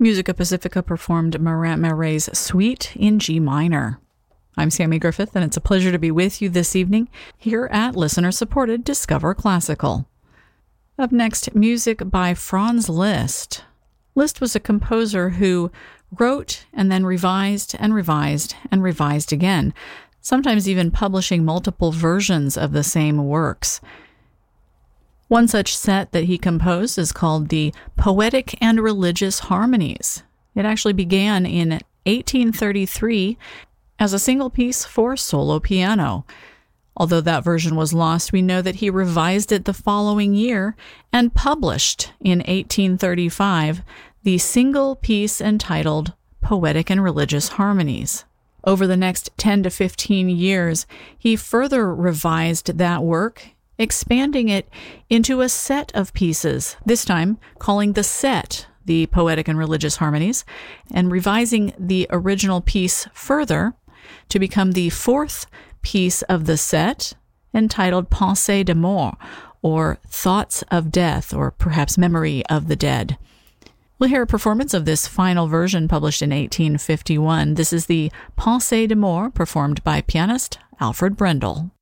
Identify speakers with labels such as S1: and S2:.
S1: Musica Pacifica performed Morant Marais' Suite in G minor. I'm Sammy Griffith, and it's a pleasure to be with you this evening here at listener-supported Discover Classical. Up next, music by Franz Liszt. Liszt was a composer who wrote and then revised and revised and revised again, sometimes even publishing multiple versions of the same works. One such set that he composed is called the Poetic and Religious Harmonies. It actually began in 1833 as a single piece for solo piano. Although that version was lost, we know that he revised it the following year and published in 1835 the single piece entitled Poetic and Religious Harmonies. Over the next 10 to 15 years, he further revised that work, expanding it into a set of pieces, this time calling the set the Poetic and Religious Harmonies, and revising the original piece further to become the fourth piece of the set, entitled Pensées de mort, or Thoughts of Death, or perhaps Memory of the Dead. We'll hear a performance of this final version published in 1851. This is the Pensées de mort, performed by pianist Alfred Brendel.